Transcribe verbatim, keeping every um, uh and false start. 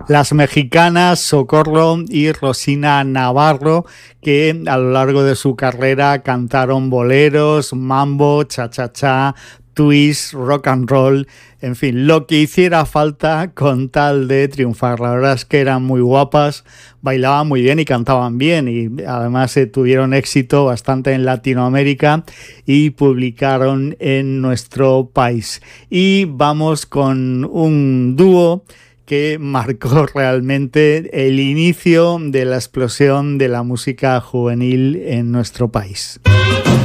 las mexicanas Socorro y Rosina Navarro, que a lo largo de su carrera cantaron boleros, mambo, cha-cha-cha, twist, rock and roll, en fin, lo que hiciera falta con tal de triunfar. La verdad es que eran muy guapas, bailaban muy bien y cantaban bien, y además eh, tuvieron éxito bastante en Latinoamérica y publicaron en nuestro país. Y vamos con un dúo que marcó realmente el inicio de la explosión de la música juvenil en nuestro país.